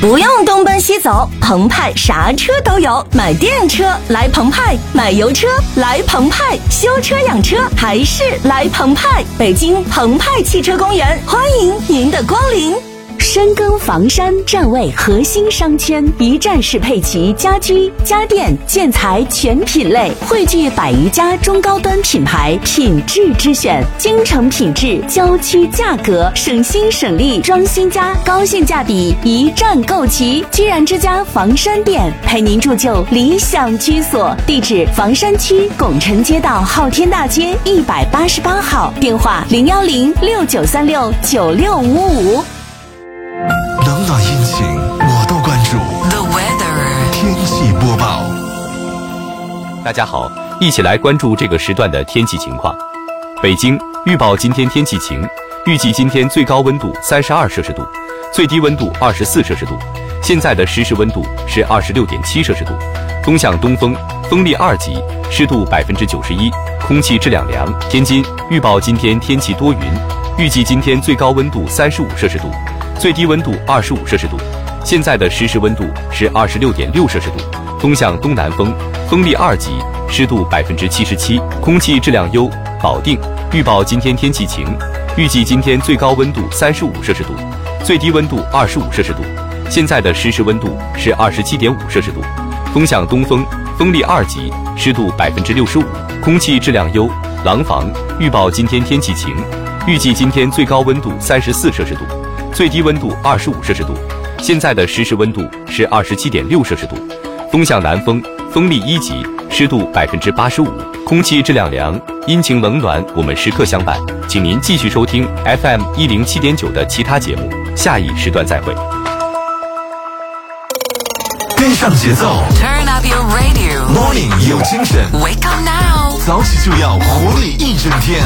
不用东奔西走，澎湃啥车都有。买电车来澎湃，买油车来澎湃，修车养车还是来澎湃。北京澎湃汽车公园，欢迎您的光临。深耕房山站位核心商圈，一站式配齐家居、家电、建材全品类，汇聚100余家中高端品牌，品质之选，京城品质，郊区价格，省心省力，装新家，高性价比，一站购齐。居然之家房山店，陪您铸就理想居所。地址：房山区拱辰街道昊天大街188号，电话01069369655。 冷暖阴晴我都关注。 The weather 天气播报。 大家好，一起来关注这个时段的天气情况。北京预报今天天气晴，预计今天最高温度32摄氏度，最低温度24摄氏度。现在的实时温度是26.7摄氏度，东向东风，风力2级，湿度91%，空气质量良。天津预报今天天气多云，预计今天最高温度35摄氏度，最低温度25摄氏度。现在的实时温度是26.6摄氏度，东向东南风，风力2级，湿度77%，空气质量优。保定预报今天天气晴，预计今天最高温度35摄氏度，最低温度25摄氏度。现在的实时温度是27.5摄氏度，东向东风，风力2级，湿度65%，空气质量优。廊坊预报今天天气晴，预计今天最高温度34摄氏度，最低温度25摄氏度。现在的实时温度是27.6摄氏度，东向南风，风力1级，湿度85%，空气质量良。阴晴冷暖，我们时刻相伴。请您继续收听 FM 107.9的其他节目，下一时段再会。 跟上节奏 Turn up your radio ，Morning 有精神 Wake up now 早起就要活力一整天。